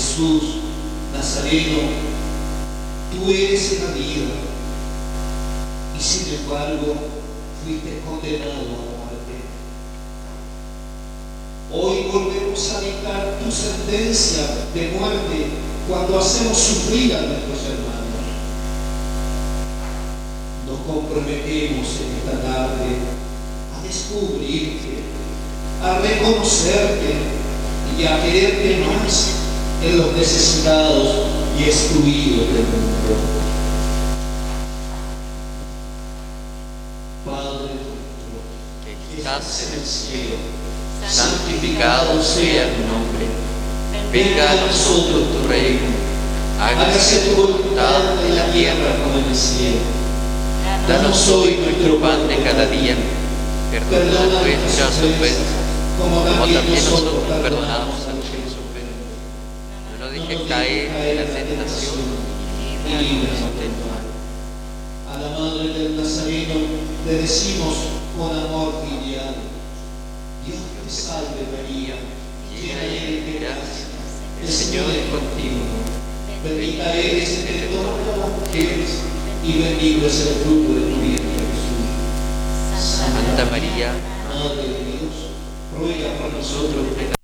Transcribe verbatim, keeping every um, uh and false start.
Jesús Nazareno, tú eres la vida, y sin embargo fuiste condenado a muerte. Hoy volvemos a dictar tu sentencia de muerte cuando hacemos sufrir a nuestros hermanos. Nos comprometemos en esta tarde a descubrirte, a reconocerte y a quererte más en los necesitados y excluidos del mundo. Padre nuestro, que estás en el cielo, santificado sea tu nombre. Venga a nosotros tu reino. Hágase tu voluntad en la tierra como en el cielo. Danos hoy nuestro pan de cada día. Perdona nuestras ofensas, como también nosotros perdonamos a los que nos ofenden. No nos dejes caer en la tentación y líbranos del mal. A la Madre del Nazareno le decimos con amor filial: Dios te salve María, llena eres de gracia, el Señor es contigo. Bendita eres entre todas las mujeres y bendito es el fruto de tu vientre Jesús. Santa María, Madre de Dios, ruega por nosotros pecadores,